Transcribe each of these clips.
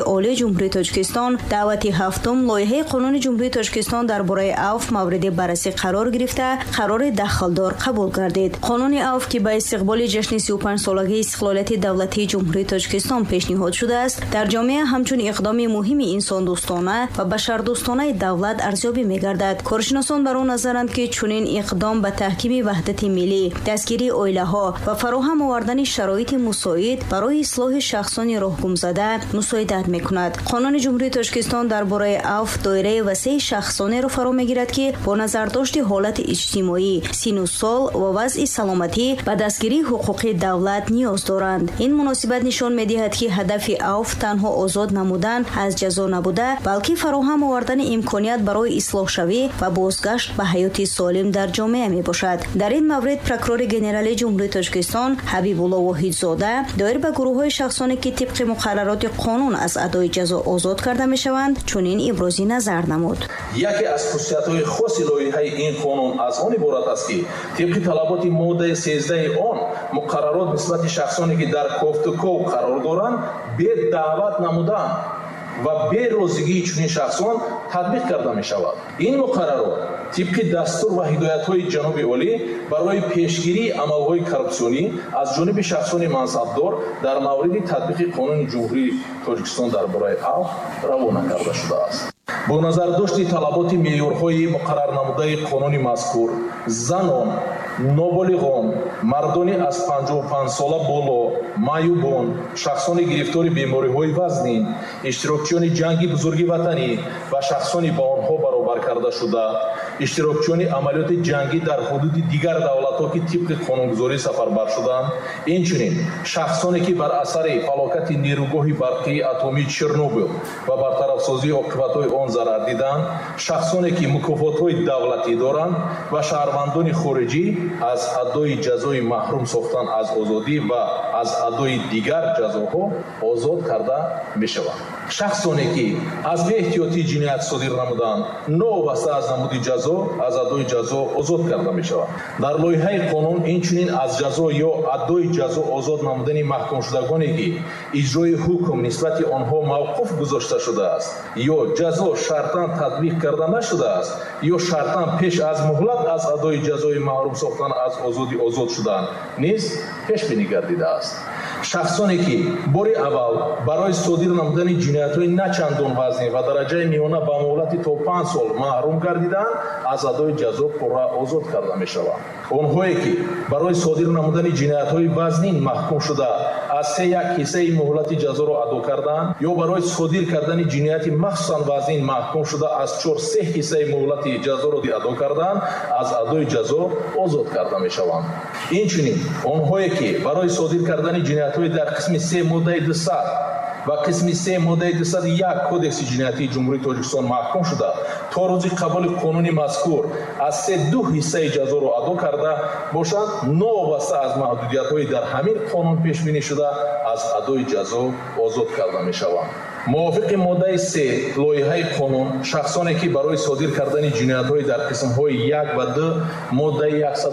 олии ҷумҳурии Тоҷикистон даъвати ҳафтум лоиҳаи қонуни ҷумҳурии Тоҷикистон дар бораи авф мавриди баррасӣ қарор гирифта, қарори дахлдор қабул гардид. қонуни авф ки ба истиқболи ҷашни 35-солагии истиқлолияти давлатии ҷумҳурии Тоҷикистон пешниҳод шудааст, дар ҷомеа ҳамчун иқдоми муҳими инсондӯстона ва башардӯстонаи давлат арзёбӣ мегардад. коршиносон бар он назаранд ки чунин иқдом ба таҳкими ваҳдати миллӣ, дастгирии оилаҳо ва фароҳам овардани шароити мусоид барои ислоҳи шахсони роҳгумзада мусоидат мекунад. қонуни ҷумҳурии Тоҷикистон дар бораи авф доираи васеъи шахсонеро фаро мегирад ки бо назардошти ҳолати иҷтимоӣ, сину сол ва вазъи саломатӣ ба дастгирии ҳуқуқи давлат ниёз доранд. ин муносибат нишон медиҳад ки ҳадафи авф танҳо озод намудан аз ҷазо набуда, балки фароҳам овардани имконият барои ислоҳшавӣ ва бозгашт ба ҳаёти солим дар ҷомеа мебошад. дар ин маврид прокурори генералии ҷумҳурии Тоҷикистон Ҳабибулло Воҳидзода доир ба гурӯҳҳои шахсоне ки тибқи муқаррароти қонун аз адои ҷазо озод карда мешаванд, чунин ибрози назар намуд. яке аз хусусиятҳои хоси лоиҳаи ин қонун аз он иборат аст ки тибқи талаботи моддаи 13 он муқаррарот нисбати шахсоне ки дар кофтуков қарор доранд бедаъват намудан ва берозигии чунин шахсон татбиқ карда мешавад. ин муқаррарот тибқи дастур ва ҳидоятҳои ҷаноби олӣ барои пешгирии амалҳои коррупсионӣ аз ҷониби шахсони мансабдор дар мавриди татбиқи қонуни ҷумҳурии Тоҷикистон дар бораи авф равона карда шудааст. бо назардошти талаботи меъёрҳои муқаррар намудаи қонуни мазкур, занон, ноболиғон, мардони аз 55 сола боло, маъюбон, шахсони гирифтори бемориҳои вазнин, иштирокчиёни ҷанги бузурги ватанӣ ва шахсони ба онҳо баробар карда шуда, иштирокчиёни амалиёти ҷангӣ дар ҳудуди дигар давлатҳо ки тибқи қонунгузорӣ сафарбар шуданд, инчунин шахсоне ки бар асари фалокати нерӯгоҳи барқии атомии Чернобил ва бартарафсозии оқибатҳои он зарар диданд, шахсоне ки мукофотҳои давлатӣ доранд ва шаҳрвандони хориҷӣ аз адои ҷазои маҳрум сохтан аз озодӣ ва аз адои дигар ҷазоҳо озод карда мешаванд. шахсоне ки аз беэҳтиётӣ ҷиноят содир намуданд, новобаста аз намуди ҷазо аз адои ҷазо озод карда мешаванд. дар лоиҳаи қонун инчунин аз ҷазо ё адои ҷазо озод намудани маҳкумшудагоне ки иҷрои ҳукм нисбати онҳо мавқуф гузошта шудааст ё ҷазо шартан татбиқ карда нашудааст ё шартан пеш аз муҳлат аз адои ҷазои маҳрум сохтан аз озодӣ озод шуданд низ пешбинӣ гардидааст. шахсоне ки бори аввал барои содир намудани ҷиноятҳои начандон вазнин ва дараҷаи миёна ба муҳлати то 5 сол маҳрум гардиданд, аз адои ҷазо пурра озод карда мешаванд. онҳое ки барои содир намудани ҷиноятҳои вазнин маҳкум шуда аз 3/1 ҳиссаи муҳлати ҷазоро адо карданд ё барои содир кардани ҷинояти махсусан вазнин маҳкум шуда аз 4/3 ҳиссаи муҳлати ҷазоро адо карданд, аз адои ҷазо озод карда мешаванд. инчунин онҳое ки барои содир кардани ҷиноятҳои дар қисми 3 моддаи 200 ва қисми 3 моддаи 201 кодекси ҷиноятии ҷумҳурии Тоҷикистон маҳкум шуда то рӯзи қабули қонуни мазкур аз 3/2 ҳиссаи ҷазоро адо карда бошанд, новобаста аз маҳдудиятҳои дар ҳамин қонун пешбинӣ шуда аз адои ҷазо озод карда мешаванд. мувофиқи моддаи 3 лоиҳаи қонун, шахсоне ки барои содир кардани ҷиноятҳои дар қисмҳои 1 ва 2 моддаи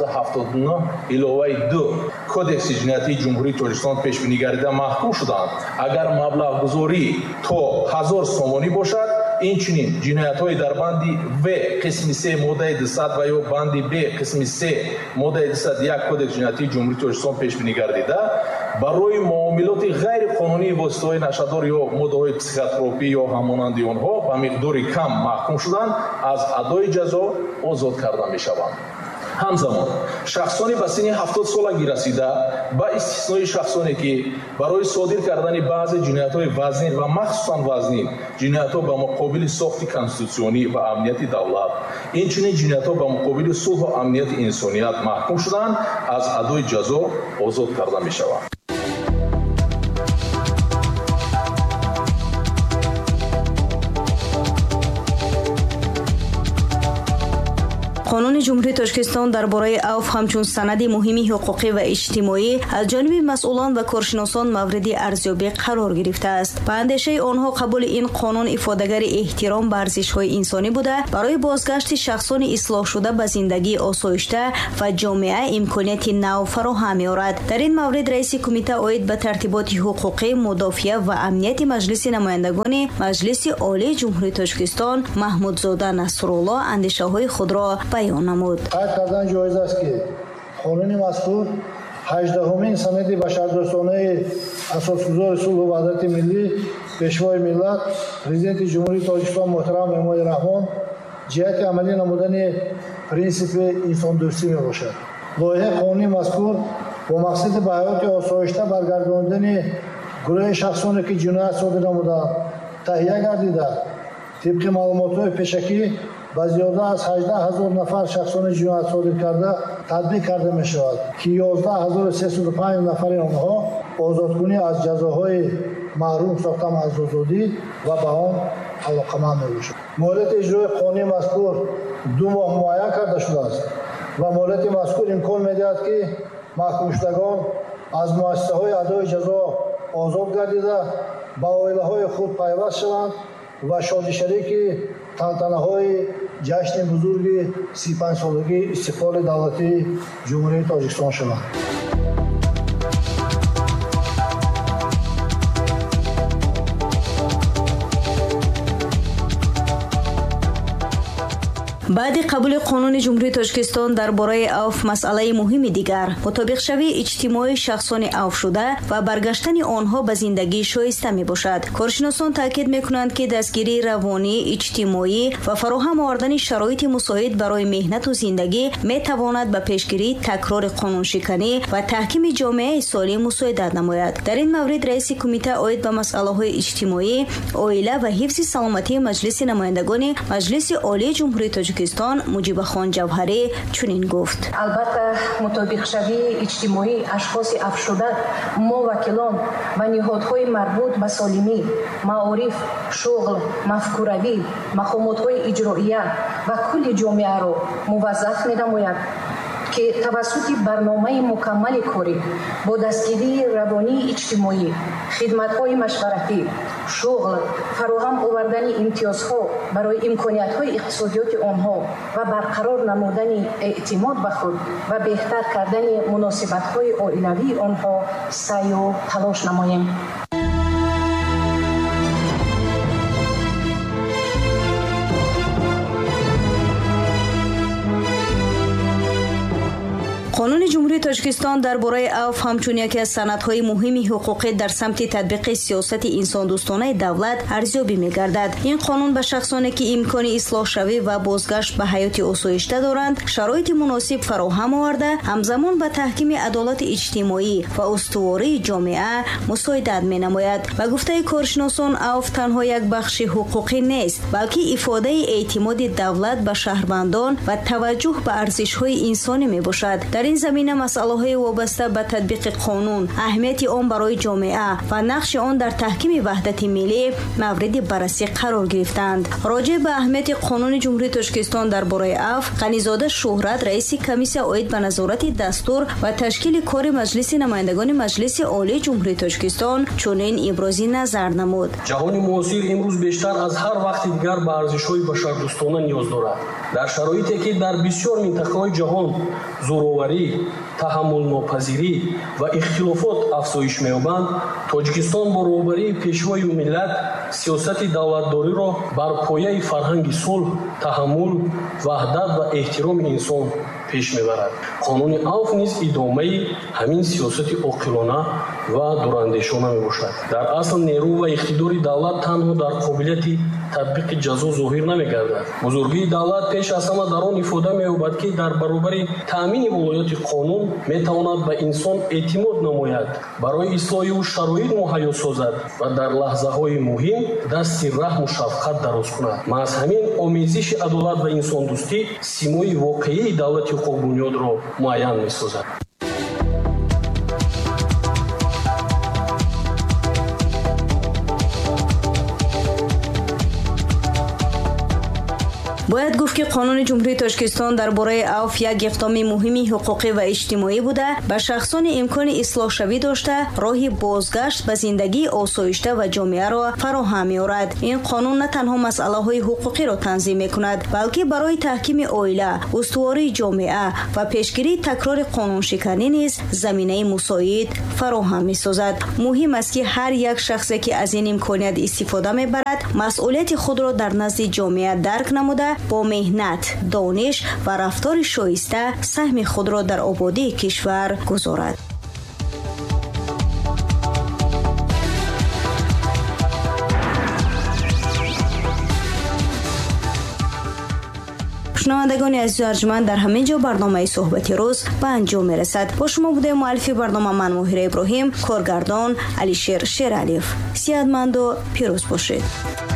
179 иловаи 2 кодекси ҷиноятии ҷумҳурии Тоҷикистон пешбинӣ гардида маҳкум шуданд, агар маблағгузорӣ то 1000 сомонӣ бошад, инчунин ҷиноятҳои дар банди В қисми 3 моддаи 200 ва ё банди Б қисми 3 моддаи 201 кодекси ҷиноятии ҷумҳурии Тоҷикистон пешбинӣ гардида барои муомилоти ғайриқонунии воситаҳои нашадор ё моддаҳои психотропӣ ё ҳамонанди онҳо ба миқдори кам маҳкум шуданд, аз адои ҷазо озод карда мешаванд. ҳамзамон шахсони ба синни 70 солагӣ расида ба истиснои шахсоне ки барои содир кардани баъзе ҷиноятҳои вазнин ва махсусан вазнин, ҷиноятҳо ба муқобили сохти конститутсионӣ ва амнияти давлат, инчунин ҷиноятҳо ба муқобили сулҳу амнияти инсоният маҳкум шуданд, аз адои ҷазо озод карда мешаванд. қонуни ҷумҳурии Тоҷикистон дар бораи авф ҳамчун санади муҳими ҳуқуқӣ ва иҷтимоӣ аз ҷониби масъулон ва коршиносон мавриди арзёбӣ қарор гирифтааст. Ба андешаи онҳо қабули ин қонун ифодагари эҳтиром ба арзишҳои инсонӣ буда барои бозгашти шахсони ислоҳшуда ба зиндагии осоишта ва ҷомеа имконияти нав фароҳам меорад. Дар ин маврид раиси кумита оид ба тартиботи ҳуқуқӣ, мудофиа ва амнияти маҷлиси намояндагони Маҷлиси Олии Ҷумҳурии Тоҷикистон Маҳмудзода Насрулло андешаҳои худро баён намуд. қайд кардан ҷоиз аст ки қонуни мазкур 18-умин санади башардӯстонаи асосгузори сулҳу ваҳдати миллӣ, пешвои миллат, президенти Ҷумҳурии Тоҷикистон муҳтарам Эмомали Раҳмон ҷиҳати амалӣ намудани принсипи инсондӯстӣ мебошад. лоиҳаи қонуни мазкур бо мақсади ба ҳаёти осоишта баргардонидани гурӯҳи шахсоне ки ҷиноят содир намуданд таҳия гардида, тибқи маълумотҳои пешакӣ ба зиёда аз 18,000 нафар шахсони ҷиноят содир карда татбиқ карда мешавад ки 11,305 нафари онҳо озодкунӣ аз ҷазоҳои маҳрум сохтан аз озодӣ ва ба он алоқаманд мебошад. муҳлати иҷрои қонуни мазкур 2 моҳ муайян карда шудааст ва муҳлати мазкур имкон медиҳад ки маҳкумшудагон аз муассисаҳои адои ҷазо озод гардида ба оилаҳои худ пайваст шаванд ва шодишарики тантанаҳои ҷашни бузурги 35-солагии истиқлоли давлатии Ҷумҳурии Тоҷикистон шаванд. баъди қабули қонуни ҷумҳурии Тоҷикистон дар бораи авф масъалаи муҳими дигар мутобиқшавии иҷтимоии шахсони авфшуда ва баргаштани онҳо ба зиндагии шоиста мебошад. коршиносон таъкид мекунанд ки дастгирии равонӣ, иҷтимоӣ ва фароҳам овардани шароити мусоид барои меҳнату зиндагӣ метавонад ба пешгирии такрори қонуншиканӣ ва таҳкими ҷомеаи солим мусоидат намояд. дар ин маврид раиси кумита оид ба масъалаҳои иҷтимоӣ, оила ва ҳифзи саломатии маҷлиси намояндагони Маҷлиси Олии Ҷумҳурии Тоҷикистон Муҷибахон Ҷавҳарӣ чунин гуфт. албатта мутобиқшавии иҷтимоӣ ашхоси афшуда, мо вакилон ва ниҳодҳои марбут ба солимӣ, маориф, шуғл, мафкуравӣ, мақомотҳои иҷроия ва кулли ҷомеаро муваззаф менамояд ки тавассути барномаи мукаммали корӣ бо дастгирии равонии иҷтимоӣ, хидматҳои машваратӣ, шуғл, фароҳам овардани имтиёзҳо барои имкониятҳои иқтисодиёти онҳо ва барқарор намудани эътимод ба худ ва беҳтар кардани муносибатҳои оилавии онҳо саъю талош намоем. қонуни ҷумҳурии Тоҷикистон дар бораи авф ҳамчун яке аз санадҳои муҳими ҳуқуқӣ дар самти татбиқи сиёсати инсондӯстонаи давлат арзёбӣ мегардад. ин қонун ба шахсоне ки имкони ислоҳшавӣ ва бозгашт ба ҳаёти осоишта доранд шароити муносиб фароҳам оварда ҳамзамон ба таҳкими адолати иҷтимоӣ ва устувории ҷомеа мусоидат менамояд. ба гуфтаи коршиносон авф танҳо як бахши ҳуқуқӣ нест, балки ифодаи эътимоди давлат ба шаҳрвандон ва таваҷҷӯҳ ба арзишҳои инсонӣ мебошад. дар ин замина масъалаҳои вобаста ба татбиқи қонун, аҳамияти он барои ҷомеа ва нақши он дар таҳкими ваҳдати миллӣ мавриди баррасӣ қарор гирифтанд. роҷеъ ба аҳамияти қонуни ҷумҳурии Тоҷикистон дар бораи авф, Ғанизода Шӯҳрат, раиси комиссия оид ба назорати дастур ва ташкили кори Маҷлиси намояндагони Маҷлиси Олии Ҷумҳурии Тоҷикистон чунин ибрози назар намуд. ҷаҳони муосир имрӯз бештар аз ҳар вақти дигар ба арзишҳои башардӯстона ниёз дорад. дар шароите ки дар бисёр минтақаҳои ҷаҳон зӯроварӣ, таҳаммулнопазирӣ ва ихтилофот афзоиш меёбанд, Тоҷикистон бо роҳбарии пешвои миллат сиёсати давлатдориро бар пояи фарҳанги сулҳ, таҳаммул, ваҳдат ва эҳтироми инсон пеш мебарад. қонуни авф низ идомаи ҳамин сиёсати оқилона ва дурандешона мебошад. дар асл нерӯ ва иқтидори давлат танҳо дар қобилияти татбиқи ҷазо зоҳир намегардад. бузургии давлат пеш аз ҳама дар он ифода меёбад ки дар баробари таъмини волояти қонун метавонад ба инсон эътимод намояд, барои ислоҳи ӯ шароит муҳайё созад ва дар лаҳзаҳои муҳим дасти раҳму шафқат дароз кунад. маҳз ҳамин омезиши адолат ва инсондӯстӣ симои воқеии давлати ҳуқуқбунёдро муайян месозад. باید گفت که قانون جمهوری تاجیکستان درباره عفو یک اقدام مهمی حقوقی و اجتماعی بوده، به شخصان امکان اصلاح شوی داشته راه بازگشت به زندگی آسایشته و جامعه را فراهم می‌آورد. این قانون نه تنها مسائل حقوقی را تنظیم می‌کند، بلکه برای تحکیم عائله، استواری جامعه و پیشگیری تکرار قانون شکنی نیز زمینه مساعد فراهم می‌سازد. مهم است که هر یک شخصی که از این امکانات استفاده می‌برد، مسئولیت خود را در نزد جامعه درک نموده، با مهنت، دانش و رفتار شایسته سهم خود را در آبادی کشور گذارد. شنوندگان عزیز و ارجمند، در همین جا برنامه صحبت روز به انجام میرسد. با شما بوده مؤلف برنامه من ماهره ابراهیم، کارگردان علیشیر شیرعلیف. صحتمند و پیروز باشید.